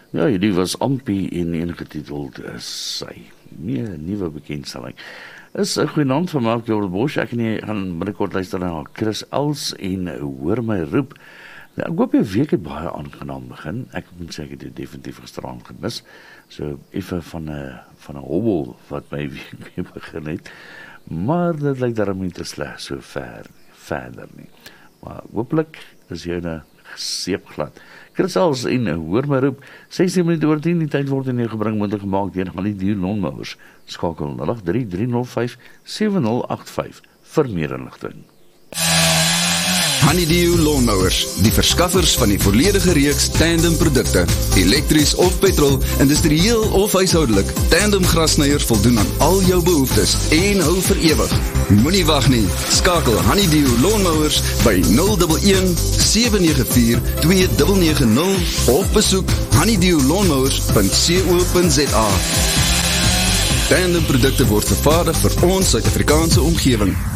Ja, hierdie was Ampie en ingetiteld Sy. Nee, nuwe bekendstelling. Is 'n goeie naam van Mark Jorbos. Ek gaan binnekort luister na Chris Els en Hoor My Roep. Nou, ek hoop die week het baie aangenaam begin. Ek moet sê ek het dit definitief gisteraan gemis. So effe van 'n hobbel wat my week mee begin het. Maar dit lyk daarom nie te sleg so verder nie. Maar hopelik is jy nou seepglad. Chris Els en Hoor My Roep, 16 minute oor 10, die tyd word in jou gebring moontlik gemaak deur Honeydew Lawnmowers. Skakel 0833057085 vir meer inligting. Honeydew Lawnmowers, die verskaffers van die volledige reeks tandem produkte, elektries of petrol, industrieel of huishoudelik. Tandem grassnyers voldoen aan al jou behoeftes en hou vir ewig. Moenie wag nie. Skakel Honeydew Lawnmowers by 011 794 2990 of besoek honeydewlawnmowers.co.za. Tandem produkte word vervaardig vir ons Suid-Afrikaanse omgewing.